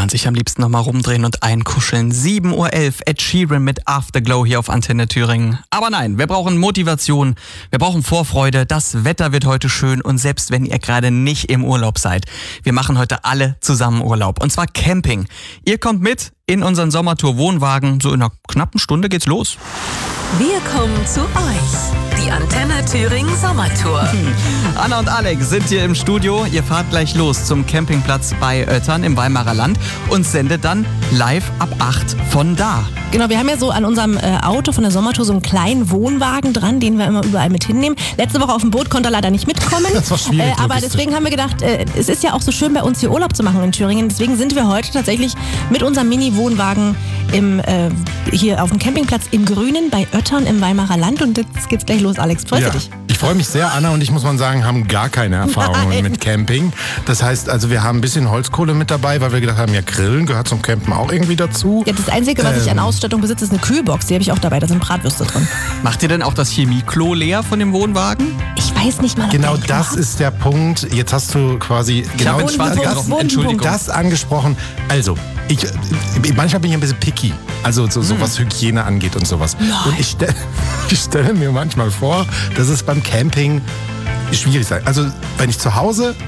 man sich am liebsten nochmal rumdrehen und einkuscheln. 7:11 Uhr, Ed Sheeran mit Afterglow hier auf Antenne Thüringen. Aber nein, wir brauchen Motivation, wir brauchen Vorfreude. Das Wetter wird heute schön und selbst wenn ihr gerade nicht im Urlaub seid, wir machen heute alle zusammen Urlaub. Und zwar Camping. Ihr kommt mit in unseren Sommertour-Wohnwagen. So in einer knappen Stunde geht's los. Wir kommen zu euch. Die Antenne Thüringen Sommertour. Anna und Alex sind hier im Studio. Ihr fahrt gleich los zum Campingplatz bei Oettern im Weimarer Land und sendet dann live ab 8 von da. Genau, wir haben ja so an unserem Auto von der Sommertour so einen kleinen Wohnwagen dran, den wir immer überall mit hinnehmen. Letzte Woche auf dem Boot konnte er leider nicht mitkommen. Das war schwierig. Aber deswegen haben wir gedacht, es ist ja auch so schön bei uns hier Urlaub zu machen in Thüringen. Deswegen sind wir heute tatsächlich mit unserem Mini-Wohnwagen hier auf dem Campingplatz im Grünen bei Oettern im Weimarer Land. Und jetzt geht's gleich los, Alex. Freust du dich? Ich freue mich sehr. Anna und ich, muss man sagen, haben gar keine Erfahrungen mit Camping. Das heißt, also wir haben ein bisschen Holzkohle mit dabei, weil wir gedacht haben, ja, Grillen gehört zum Campen auch irgendwie dazu. Ja, das Einzige, was ich an Ausstattung besitze, ist eine Kühlbox. Die habe ich auch dabei. Da sind Bratwürste drin. Macht ihr denn auch das Chemieklo leer von dem Wohnwagen? Ich weiß nicht mal, ob Genau der das ist der Punkt. Jetzt hast du quasi genau hab in Schwarz getroffen. Entschuldigung. das angesprochen. Also, manchmal bin ich ein bisschen picky. Also so was Hygiene angeht und sowas. Nein. Und ich stelle mir manchmal vor, dass es beim Camping schwierig sein. Also wenn ich zu Hause